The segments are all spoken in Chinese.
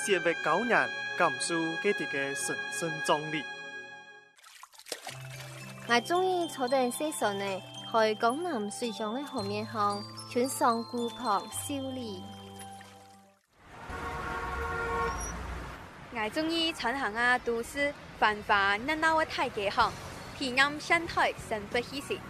7月9日感受佢哋嘅神聖壯麗。 我終於坐定車上呢，去江南水上嘅河面上，穿上湖旁小麗。 我終於穿行啊都市繁華熱鬧嘅大街上，體驗生態生活氣息。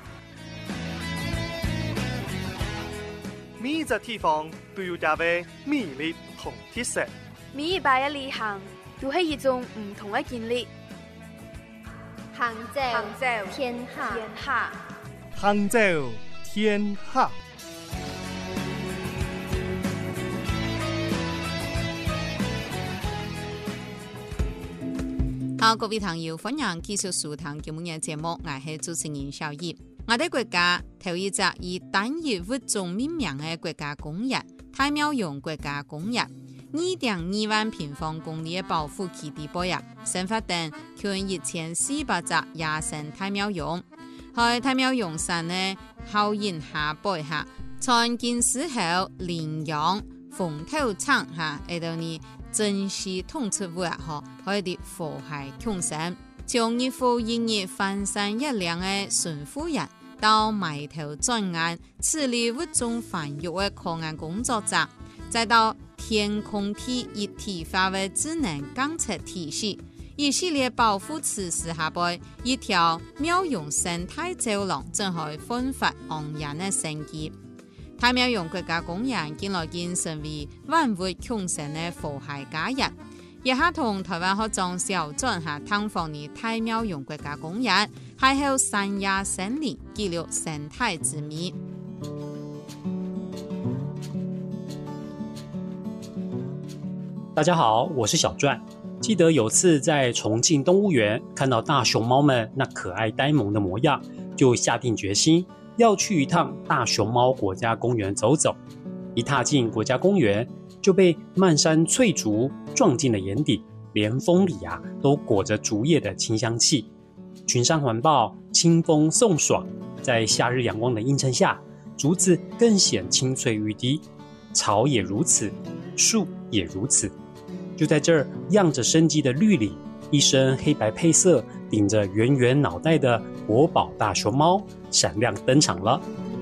每一個地方都有佢嘅魅力同特色。 每一擺嘅旅行都係一種唔同嘅經歷。 杭州天下， 杭州天下。 好，各位朋友，歡迎繼續收聽今日節目，我係主持人小葉。我哋國家頭一隻以單一物種命名嘅國家公園——太平洋國家公園，2.2萬平方公里嘅保護區地保育，生發等近1400隻野生太平洋。喺太平洋山呢，後沿下背下，從建設後領養、風土產下，喺度呢珍稀動植物啊，可以啲禍害共生。從日復一日翻山越嶺嘅巡撫人，到埋頭鑽研處理物種繁育嘅科研工作者，再到天空體一體化嘅智能監測體系，一系列保護措施下背，一條妙用生態走廊正在奮發昂然嘅生機。太平洋國家公園近來建成為萬物共生嘅和諧家園，一下同台灣學長小轉下探訪的太平洋國家公園，邂逅山野森林，記錄生態之美。 大家好，我是小傳。記得有次在重慶動物園看到大熊貓們那可愛呆萌的模樣，就下定決心要去一趟大熊貓國家公園走走。一踏進國家公園，就被漫山翠竹撞進了眼底，連風裡啊都裹着竹葉的清香氣。群山環抱，清風送爽，在夏日陽光的映襯下，竹子更顯青翠欲滴，草也如此，樹也如此。就在這兒漾着生機的綠裡，一身黑白配色、頂着圓圓腦袋的國寶大熊貓閃亮登場了。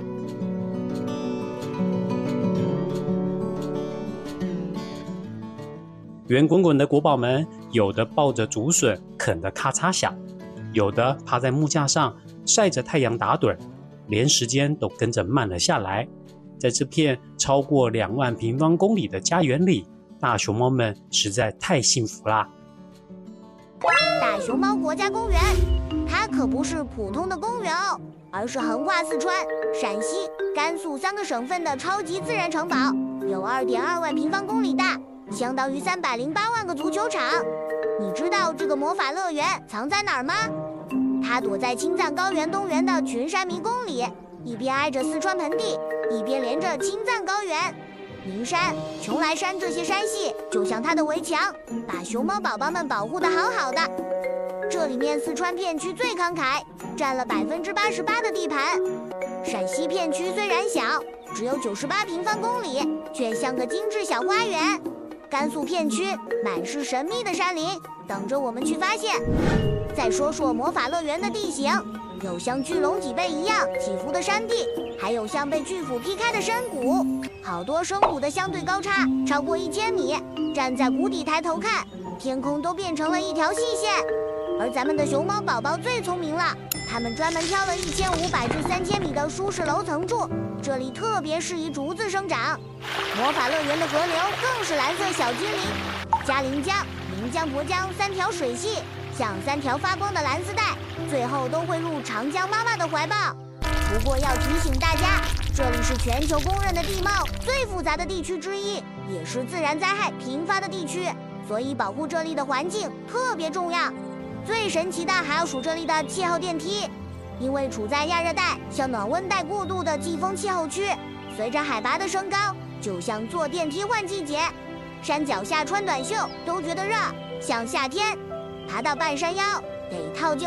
圓滾滾的國寶們，有的抱着竹筍啃得咔嚓響，有的趴在木架上曬着太陽打盹，連時間都跟着慢了下來。在這片超過2萬平方公里的家園裡，大熊貓們實在太幸福啦！ 大熊貓國家公園，它可不是普通的公園哦，而是橫跨四川、陝西、甘肅3個省份的超級自然城堡，有2.2萬平方公里大，相當於308萬個足球場。你知道這個魔法樂園藏在哪兒嗎？它躲在青藏高原東緣的群山迷宮裡，一邊挨着四川盆地，一邊連着青藏高原。名山、邛崃山這些山系就像它的圍牆，把熊貓寶寶們保護得好好的。這裡面四川片區最慷慨，佔了88%的地盤。陝西片區雖然小，只有98平方公里，卻像個精緻小花園。甘肅片區滿是神秘的山林，等着我們去發現。再說說魔法樂園的地形，有像巨龍脊背一樣起伏的山地，還有像被巨斧劈開的深谷。好多深谷的相對高差超過1000米，站在谷底抬頭看，天空都變成了一條細線。而咱們的熊貓寶寶最聰明了，他們專門挑了1500至3000米的舒適樓層住，這裡特別適宜竹子生長。魔法樂園的河流更是藍色小精靈，嘉陵江、臨江、沱江3條水系像3條發光的藍絲帶，最後都會入長江媽媽的懷抱。不過要提醒大家，這裡是全球公認的地貌最複雜的地區之一，也是自然災害頻發的地區，所以保護這裡的環境特別重要。最神奇的還要數這裡的氣候電梯，因為處在亞熱帶向暖溫帶過渡的季風氣候區，隨着海拔的升高，就像坐電梯換季節，山腳下穿短袖都覺得熱，像夏天，爬到半山腰得套就